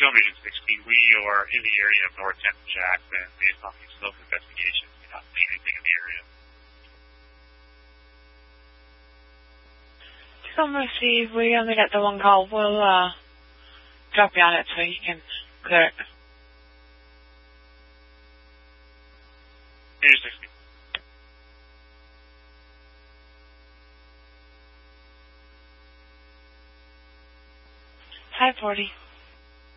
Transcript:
Film Agent 16, we are in the area of North 10th and Jackson based on the scope investigation. We're not seeing anything in the area. Film received, we only got the one call. We'll drop you on it so you can clear it. Agent 16. 540.